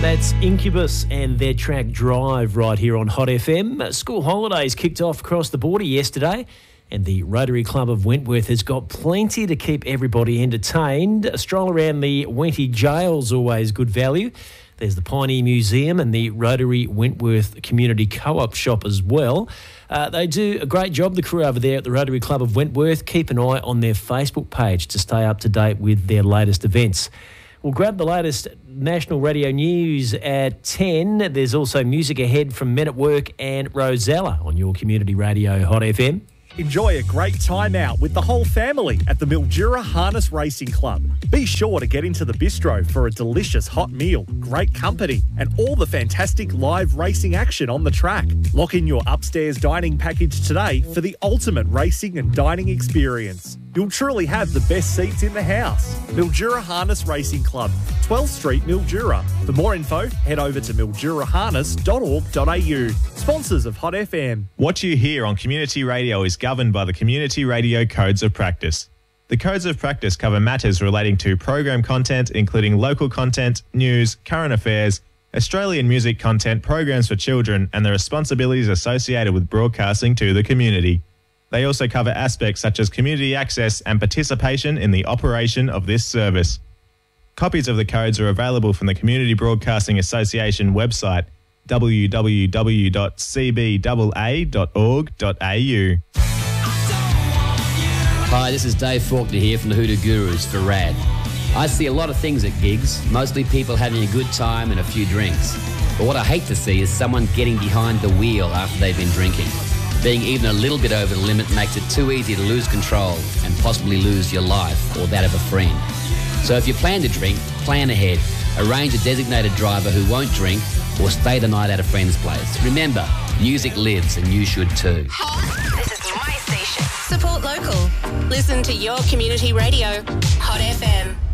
That's Incubus and their track Drive right here on Hot FM. School holidays kicked off across the border yesterday, and the Rotary Club of Wentworth has got plenty to keep everybody entertained. A stroll around the Wenty Jail's always good value. There's the Pioneer Museum and the Rotary Wentworth Community Co-op shop as well. They do a great job, the crew over there at the Rotary Club of Wentworth. Keep an eye on their Facebook page to stay up to date with their latest events. We'll grab the latest national radio news at 10. There's also music ahead from Men at Work and Rosella on your community radio Hot FM. Enjoy a great time out with the whole family at the Mildura Harness Racing Club. Be sure to get into the bistro for a delicious hot meal, great company, and all the fantastic live racing action on the track. Lock in your upstairs dining package today for the ultimate racing and dining experience. You'll truly have the best seats in the house. Mildura Harness Racing Club, 12th Street, Mildura. For more info, head over to milduraharness.org.au. Sponsors of Hot FM. What you hear on community radio is governed by the Community Radio Codes of Practice. The Codes of Practice cover matters relating to program content, including local content, news, current affairs, Australian music content, programs for children, and the responsibilities associated with broadcasting to the community. They also cover aspects such as community access and participation in the operation of this service. Copies of the codes are available from the Community Broadcasting Association website, www.cbaa.org.au. Hi, this is Dave Faulkner here from the Hoodoo Gurus for RAD. I see a lot of things at gigs, mostly people having a good time and a few drinks. But what I hate to see is someone getting behind the wheel after they've been drinking. Being even a little bit over the limit makes it too easy to lose control and possibly lose your life or that of a friend. So if you plan to drink, plan ahead. Arrange a designated driver who won't drink or stay the night at a friend's place. Remember, music lives and you should too. This is my station. Support local. Listen to your community radio. Hot FM.